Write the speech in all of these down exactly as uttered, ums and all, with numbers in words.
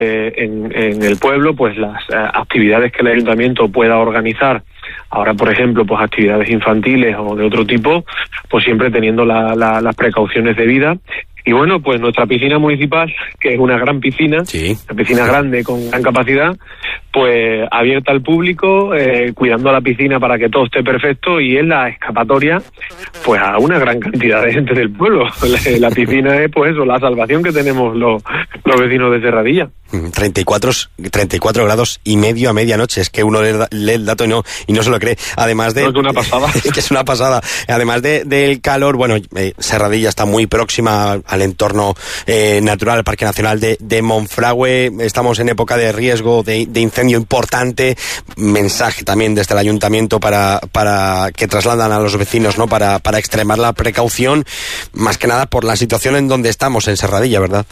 eh, en, en el pueblo, pues las eh, actividades que el ayuntamiento pueda organizar, ahora por ejemplo, pues actividades infantiles o de otro tipo, pues siempre teniendo la, la, las precauciones debidas. Y bueno, pues nuestra piscina municipal, que es una gran piscina, sí. una piscina grande con gran capacidad, pues abierta al público, eh, cuidando a la piscina para que todo esté perfecto, y es la escapatoria pues a una gran cantidad de gente del pueblo. La, la piscina es pues eso, la salvación que tenemos los, los vecinos de Serradilla. treinta y cuatro grados y medio a medianoche, es que uno lee, lee el dato y no y no se lo cree. Además de... No, es una pasada. Es que es una pasada. Además de, del calor, bueno, eh, Serradilla está muy próxima al entorno eh, natural, al Parque Nacional de, de Monfragüe. Estamos en época de riesgo de, de incendio importante. Mensaje también desde el ayuntamiento para, para que trasladan a los vecinos, ¿no? Para, para extremar la precaución, más que nada por la situación en donde estamos en Serradilla, ¿verdad?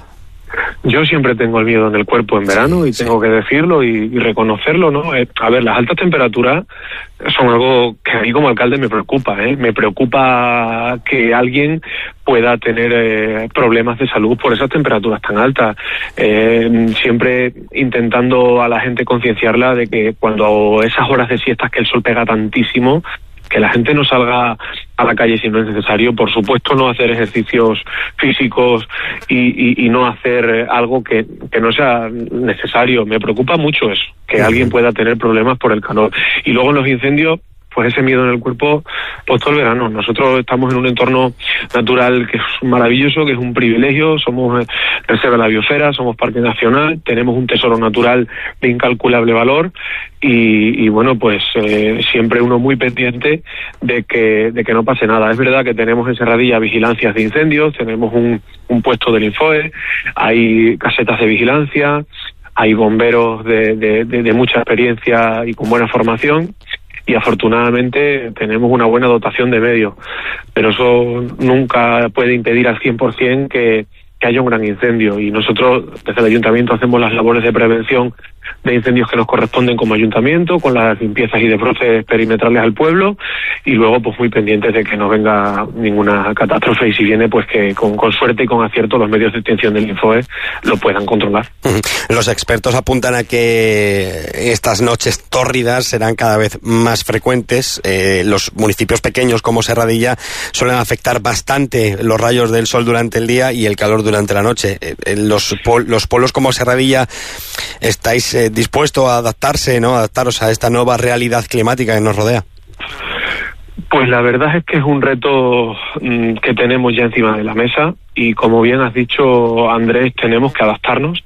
Yo siempre tengo el miedo en el cuerpo en verano, y tengo que decirlo y, y reconocerlo, ¿no? Eh, a ver, las altas temperaturas son algo que a mí como alcalde me preocupa, ¿eh? Me preocupa que alguien pueda tener eh, problemas de salud por esas temperaturas tan altas. Eh, siempre intentando a la gente concienciarla de que cuando esas horas de siestas que el sol pega tantísimo, que la gente no salga a la calle si no es necesario. Por supuesto, no hacer ejercicios físicos y, y, y no hacer algo que, que no sea necesario. Me preocupa mucho eso, que uh-huh. alguien pueda tener problemas por el calor. Y luego en los incendios, pues ese miedo en el cuerpo, pues todo el verano. Nosotros estamos en un entorno natural que es maravilloso, que es un privilegio. Somos reserva de la biosfera, somos parque nacional, tenemos un tesoro natural de incalculable valor, y, y bueno, pues eh, siempre uno muy pendiente de que de que no pase nada. Es verdad que tenemos en Serradilla vigilancias de incendios, tenemos un, un puesto del Infoe, hay casetas de vigilancia, hay bomberos de, de, de, de mucha experiencia y con buena formación, y afortunadamente tenemos una buena dotación de medios, pero eso nunca puede impedir al cien por ciento que, que haya un gran incendio, y nosotros desde el ayuntamiento hacemos las labores de prevención de incendios que nos corresponden como ayuntamiento, con las limpiezas y desbroces perimetrales al pueblo, y luego pues muy pendientes de que no venga ninguna catástrofe, y si viene pues que con, con suerte y con acierto los medios de extinción del Infoe lo puedan controlar. Los expertos apuntan a que estas noches tórridas serán cada vez más frecuentes. Eh, los municipios pequeños como Serradilla suelen afectar bastante los rayos del sol durante el día y el calor durante la noche. Eh, los, pol- los pueblos como Serradilla, ¿estáis eh, dispuestos a adaptarse, ¿no? adaptaros a esta nueva realidad climática que nos rodea? Pues la verdad es que es un reto mmm, que tenemos ya encima de la mesa, y como bien has dicho, Andrés, tenemos que adaptarnos,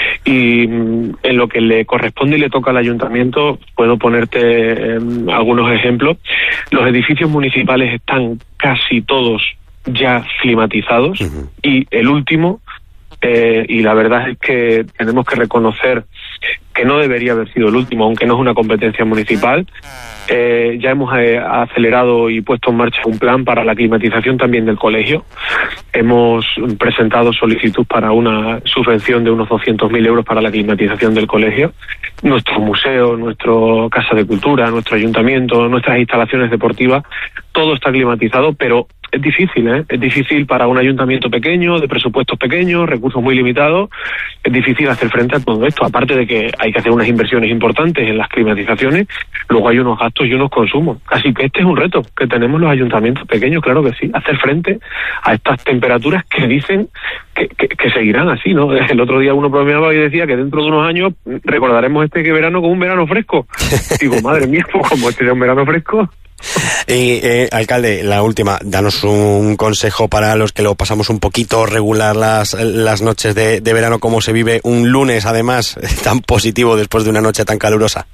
y mmm, en lo que le corresponde y le toca al ayuntamiento puedo ponerte eh, algunos ejemplos. Los edificios municipales están casi todos ya climatizados, uh-huh. y el último, eh, y la verdad es que tenemos que reconocer que no debería haber sido el último, aunque no es una competencia municipal. Eh, ya hemos eh, acelerado y puesto en marcha un plan para la climatización también del colegio. Hemos presentado solicitud para una subvención de unos doscientos mil euros para la climatización del colegio. Nuestro museo, nuestra casa de cultura, nuestro ayuntamiento, nuestras instalaciones deportivas, todo está climatizado, pero es difícil, ¿eh? Es difícil para un ayuntamiento pequeño, de presupuestos pequeños, recursos muy limitados, es difícil hacer frente a todo esto. Aparte de que hay que hacer unas inversiones importantes en las climatizaciones, luego hay unos gastos y unos consumos. Así que este es un reto que tenemos los ayuntamientos pequeños, claro que sí, hacer frente a estas temperaturas que dicen que, que, que seguirán así, ¿no? El otro día uno bromeaba y decía que dentro de unos años recordaremos este que verano como un verano fresco. Digo, madre mía, pues como este sea un verano fresco. Y, eh, alcalde, la última, danos un consejo para los que lo pasamos un poquito regular las, las noches de, de verano, cómo se vive un lunes, además, tan positivo después de una noche tan calurosa.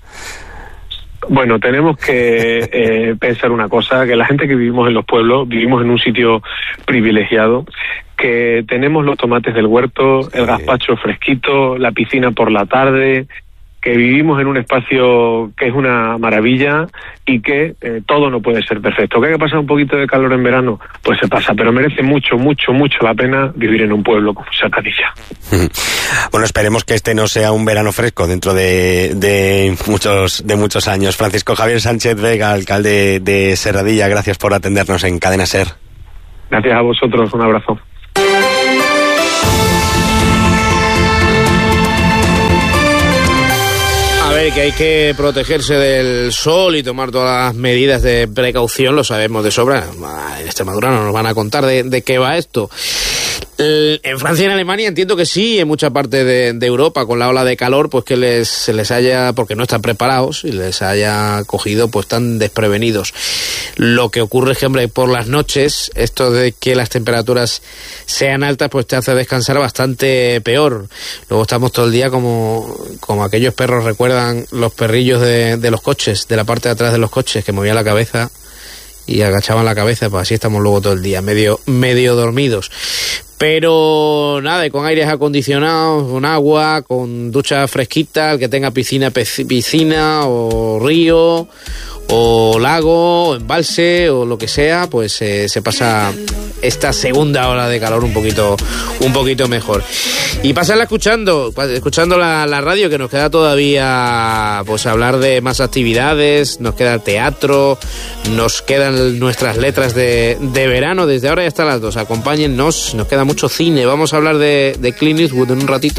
Bueno, tenemos que eh, pensar una cosa, que la gente que vivimos en los pueblos, vivimos en un sitio privilegiado, que tenemos los tomates del huerto, el gazpacho fresquito, la piscina por la tarde, que vivimos en un espacio que es una maravilla, y que eh, todo no puede ser perfecto. ¿Que hay que pasar un poquito de calor en verano? Pues se pasa, pero merece mucho, mucho, mucho la pena vivir en un pueblo como Serradilla. Bueno, esperemos que este no sea un verano fresco dentro de, de muchos de muchos años. Francisco Javier Sánchez Vega, alcalde de Serradilla, gracias por atendernos en Cadena SER. Gracias a vosotros, un abrazo. de que hay que protegerse del sol y tomar todas las medidas de precaución, lo sabemos de sobra. En Extremadura no nos van a contar de, de qué va esto. En Francia y en Alemania entiendo que sí, en mucha parte de, de Europa, con la ola de calor, pues que les, se les haya, porque no están preparados, y les haya cogido pues tan desprevenidos. Lo que ocurre es que, hombre, por las noches, esto de que las temperaturas sean altas, pues te hace descansar bastante peor. Luego estamos todo el día como, como aquellos perros, recuerdan los perrillos de, de los coches, de la parte de atrás de los coches, que movían la cabeza y agachaban la cabeza, pues así estamos luego todo el día, medio, medio dormidos. Pero nada, y con aires acondicionados, con agua, con ducha fresquita, el que tenga piscina, piscina o río o lago o embalse o lo que sea, pues eh, se pasa esta segunda ola de calor un poquito un poquito mejor. Y pasarla escuchando, escuchando la, la radio, que nos queda todavía pues hablar de más actividades, nos queda teatro, nos quedan nuestras letras de, de verano, desde ahora y hasta las dos. Acompáñennos, nos queda mucho cine. Vamos a hablar de, de Clint Eastwood en un ratito.